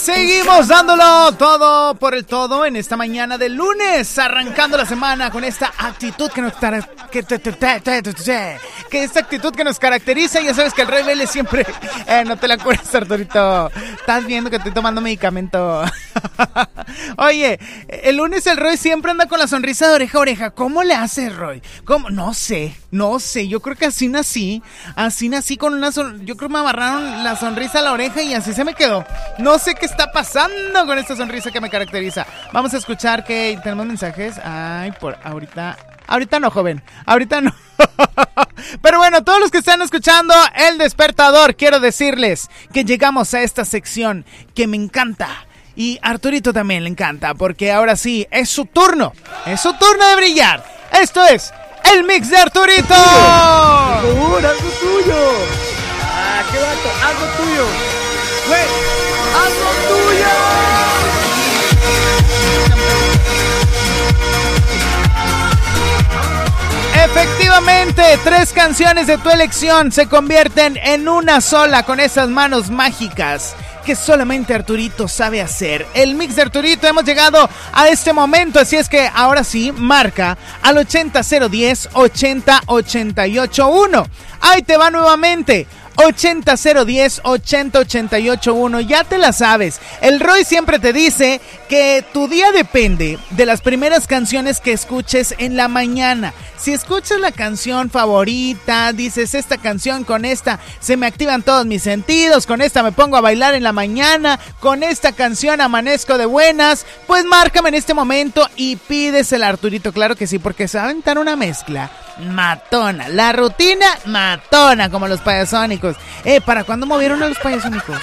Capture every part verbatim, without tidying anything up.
Seguimos dándolo todo por el todo en esta mañana de lunes, arrancando la semana con esta actitud que nos que, que esta actitud que nos caracteriza. Ya sabes que el Rey Vélez siempre eh, no te la curas, Arturito. Estás viendo que estoy tomando medicamento. Oye, el lunes el Roy siempre anda con la sonrisa de oreja a oreja. ¿Cómo le hace, Roy? ¿Cómo? No sé, no sé. Yo creo que así nací, así nací con una son... Yo creo que me amarraron la sonrisa a la oreja y así se me quedó. No sé qué está pasando con esta sonrisa que me caracteriza. Vamos a escuchar que tenemos mensajes. Ay, por ahorita... Ahorita no, joven, ahorita no. Pero bueno, todos los que están escuchando El Despertador, quiero decirles que llegamos a esta sección que me encanta. Y a Arturito también le encanta, porque ahora sí, es su turno. Es su turno de brillar. Esto es el Mix de Arturito. Por favor, haz lo tuyo. Ah, qué vato, haz lo tuyo. Güey, haz lo tuyo. Efectivamente, tres canciones de tu elección se convierten en una sola con esas manos mágicas que solamente Arturito sabe hacer. El Mix de Arturito, hemos llegado a este momento, así es que ahora sí, marca al ochenta cero diez ochenta ochenta y ocho uno. Ahí te va nuevamente. ochenta cero diez ochenta ochenta y ocho uno. Ya te la sabes. El Roy siempre te dice que tu día depende de las primeras canciones que escuches en la mañana. Si escuchas la canción favorita, dices esta canción, con esta se me activan todos mis sentidos, con esta me pongo a bailar en la mañana, con esta canción amanezco de buenas, pues márcame en este momento y pídesela a Arturito. Claro que sí, porque se va a aventar una mezcla matona, la rutina matona, como los payasónicos. Eh, ¿para cuándo movieron a los payasónicos?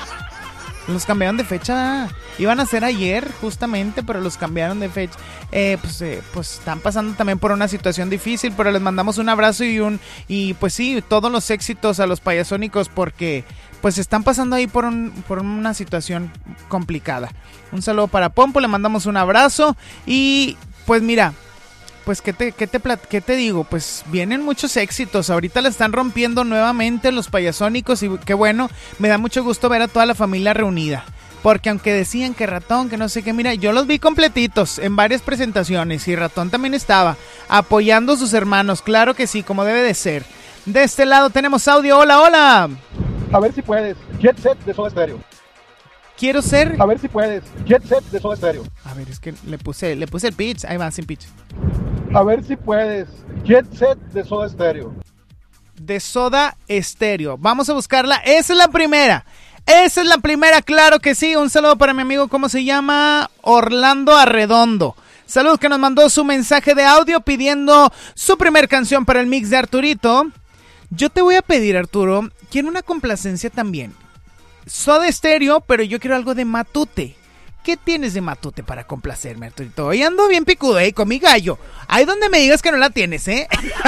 Los cambiaron de fecha. Iban a ser ayer, justamente, pero los cambiaron de fecha. Eh, pues, eh, pues están pasando también por una situación difícil, pero les mandamos un abrazo y un y pues sí, todos los éxitos a los payasónicos, porque pues están pasando ahí por un por una situación complicada. Un saludo para Pompo, le mandamos un abrazo y pues mira. Pues, ¿qué te, qué, te, ¿qué te digo? Pues vienen muchos éxitos. Ahorita la están rompiendo nuevamente los payasónicos. Y qué bueno, me da mucho gusto ver a toda la familia reunida. Porque aunque decían que Ratón, que no sé qué, mira, yo los vi completitos en varias presentaciones. Y Ratón también estaba apoyando a sus hermanos. Claro que sí, como debe de ser. De este lado tenemos audio. Hola, hola. A ver si puedes. Jet Set de Soda Stereo. Quiero ser... A ver si puedes. Jet Set de Soda Stereo. A ver, es que le puse, le puse el pitch. Ahí va, sin pitch. A ver si puedes. Jet Set de Soda Stereo. De Soda Stereo. Vamos a buscarla. Esa es la primera. Esa es la primera, claro que sí. Un saludo para mi amigo, ¿cómo se llama? Orlando Arredondo. Saludos, que nos mandó su mensaje de audio pidiendo su primer canción para el Mix de Arturito. Yo te voy a pedir, Arturo, quiero una complacencia también. Soda Stereo, pero yo quiero algo de Matute. ¿Qué tienes de Matute para complacerme, Arturito? Hoy ando bien picudo, eh, con mi gallo. Ahí donde me digas que no la tienes, eh.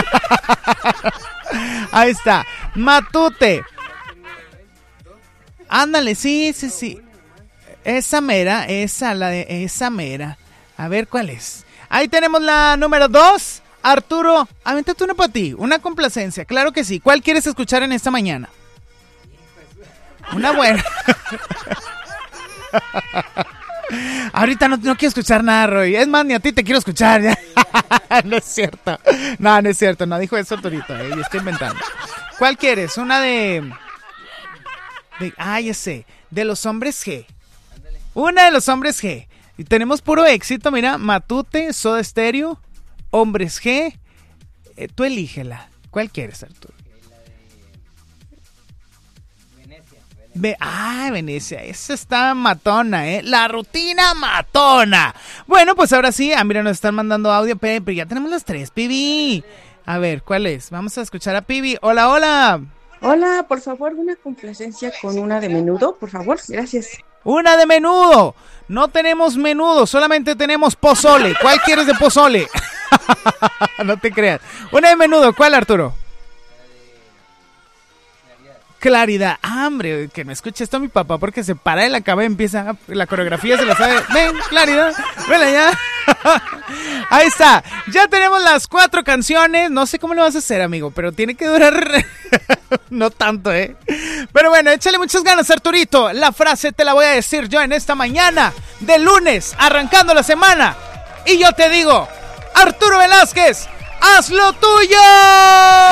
Ahí está, Matute. Ándale, sí, sí, sí. Esa mera, esa, la de esa mera. A ver cuál es. Ahí tenemos la número dos. Arturo, avéntate una para ti, una complacencia, claro que sí. ¿Cuál quieres escuchar en esta mañana? Una buena. Ahorita no, no quiero escuchar nada, Roy. Es más, ni a ti te quiero escuchar. ¿Ya? No es cierto. No, no es cierto. No dijo eso Arturito, eh. Yo estoy inventando. ¿Cuál quieres? Una de... de... Ah, ya sé. De los hombres G. Una de los hombres G. Y tenemos puro éxito, mira. Matute, Soda Stereo, Hombres G. Eh, tú elígela. ¿Cuál quieres, Arturo? Ve, ah, Venecia, esa está matona, ¿eh? La rutina matona. Bueno, pues ahora sí, ah, mira, nos están mandando audio, pero ya tenemos las tres, Pibi. A ver, ¿cuál es? Vamos a escuchar a Pibi. Hola, hola. Hola, por favor, una complacencia con una de Menudo, por favor, gracias. Una de Menudo. No tenemos Menudo, solamente tenemos pozole. ¿Cuál quieres de pozole? No te creas. Una de Menudo, ¿cuál, Arturo? Claridad. Ah, hombre, que no escuche esto a mi papá, porque se para de la cama y empieza la coreografía, se la sabe. Ven, Claridad, ven allá. Ahí está. Ya tenemos las cuatro canciones. No sé cómo lo vas a hacer, amigo, pero tiene que durar No tanto, ¿eh? Pero bueno, échale muchas ganas, Arturito. La frase te la voy a decir yo en esta mañana de lunes, arrancando la semana. Y yo te digo, Arturo Velázquez, ¡haz lo tuyo!